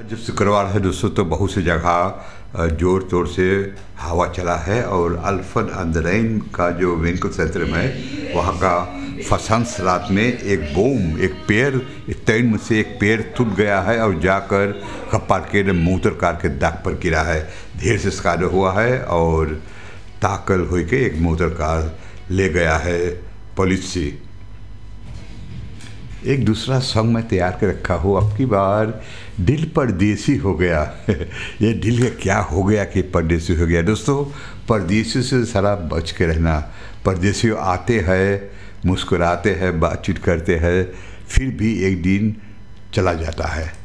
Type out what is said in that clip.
आज शुक्रवार है दोस्तों, तो बहुत सी जगह ज़ोर तोर से हवा चला है और अल्फ्रेड अंदरैन का जो विंकल सेंटर है वहाँ का फसंस रात में एक पेड़, एक ट्रेन में से एक पेड़ टूट गया है और जाकर कपाट के मोटर कार के दाग पर गिरा है। ढेर से शिकार हुआ है और ताकल हो के एक मोटर कार ले गया है पुलिस से। एक दूसरा सॉन्ग मैं तैयार कर रखा हूँ, अब की बार दिल परदेसी हो गया। ये दिल का क्या हो गया कि परदेसी हो गया। दोस्तों, परदेसी से सारा बच के रहना। परदेसी आते हैं, मुस्कुराते हैं, बातचीत करते हैं, फिर भी एक दिन चला जाता है।